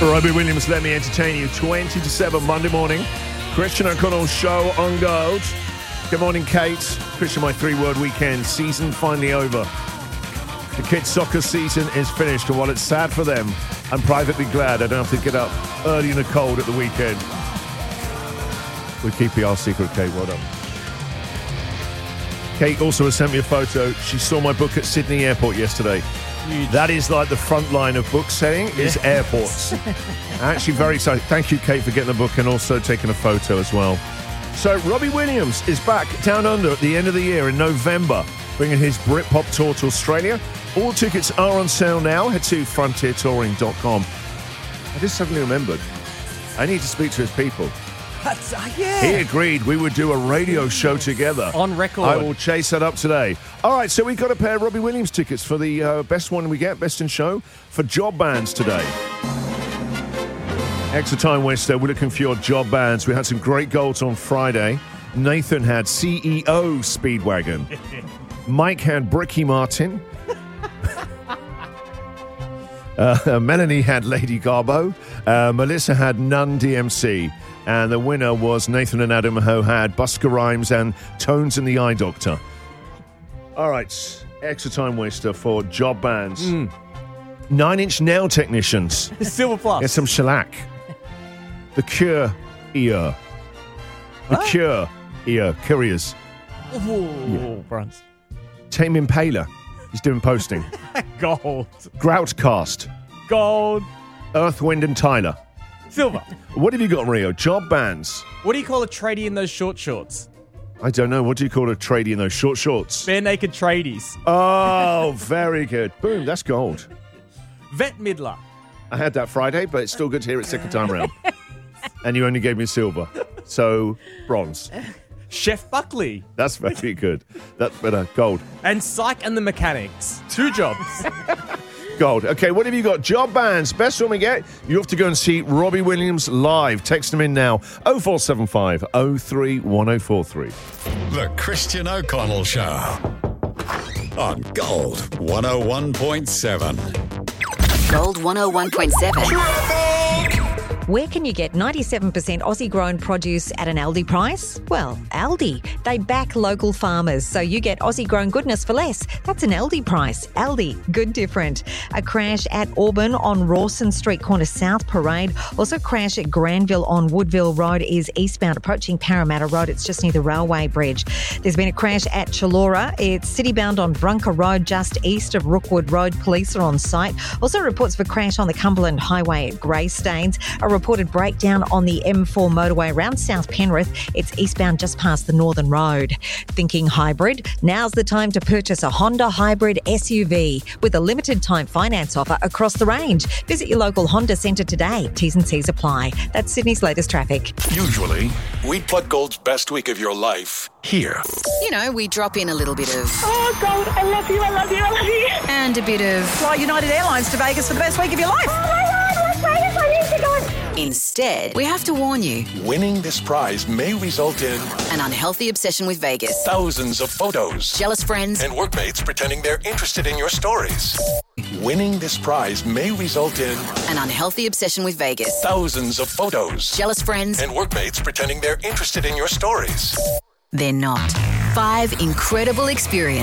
Robbie Williams, let me entertain you. 20 to 7 Monday morning. Christian O'Connell show on Gold. Good morning, Kate. Christian, my 3-word weekend. Season finally over. The kids' soccer season is finished, and while it's sad for them, I'm privately glad I don't have to get up early in the cold at the weekend. We keep our secret, Kate. Well done. Kate also has sent me a photo. She saw my book at Sydney Airport yesterday. Huge. That is like the front line of book selling is airports. Actually very excited. Thank you, Kate, for getting the book and also taking a photo as well. So Robbie Williams is back down under at the end of the year in November, bringing his Britpop tour to Australia. All tickets are on sale now. Head to frontiertouring.com. I just suddenly remembered, I need to speak to his people. He agreed we would do a radio show together. On record. I will chase that up today. All right, so we've got a pair of Robbie Williams tickets for the best one we get, best in show, for job bands today. Extra time waster, we're looking for your job bands. We had some great goals on Friday. Nathan had CEO Speedwagon. Mike had Bricky Martin. Melanie had Lady Garbo. Melissa had Nun DMC. And the winner was Nathan and Adam, who had Busker Rhymes and Tones and the Eye Doctor. All right, extra time waster for job bands. 9 Inch Nail Technicians. Silver Plus. Get some shellac. The Cure ear. The Cure ear. Couriers. Oh, bronze. Tame Impala. He's doing posting. Gold. Groutcast. Gold. Earth, Wind and Tyler. Silver. What have you got, Rio? Job bands. What do you call a tradie in those short shorts? I don't know. What do you call a tradie in those short shorts? Bare naked tradies. Oh, very good. Boom, that's gold. Vet Midler. I had that Friday, but it's still good to hear it second time round. And you only gave me silver. So, bronze. Chef Buckley. That's very good. That's better. Gold. And Psych and the Mechanics. 2 jobs. Gold. Okay, what have you got? Job bands. Best one we get, you have to go and see Robbie Williams live. Text him in now. 0475 03 1043. The Christian O'Connell Show on Gold 101.7. Gold 101.7. Where can you get 97% Aussie-grown produce at an Aldi price? Well, Aldi. They back local farmers, so you get Aussie-grown goodness for less. That's an Aldi price. Aldi, good different. A crash at Auburn on Rawson Street, corner South Parade. Also crash at Granville on Woodville Road is eastbound approaching Parramatta Road. It's just near the railway bridge. There's been a crash at Chullora. It's city-bound on Brunker Road, just east of Rookwood Road. Police are on site. Also reports of a crash on the Cumberland Highway at Greystanes. A reported breakdown on the M4 motorway around South Penrith. It's eastbound just past the Northern Road. Thinking hybrid? Now's the time to purchase a Honda hybrid SUV with a limited time finance offer across the range. Visit your local Honda centre today. T's and C's apply. That's Sydney's latest traffic. Usually, we'd put Gold's best week of your life here. You know, we drop in a little bit of... Oh, Gold, I love you, I love you, I love you. And a bit of... Fly United Airlines to Vegas for the best week of your life. Oh, my God, Las Vegas, I need to go. Instead, we have to warn you. Winning this prize may result in An unhealthy obsession with Vegas. thousands of photos Jealous friends. and workmates pretending they're interested in your stories. Winning this prize may result in An unhealthy obsession with Vegas. thousands of photos Jealous friends. and workmates pretending they're interested in your stories. They're not. 5 incredible experiences.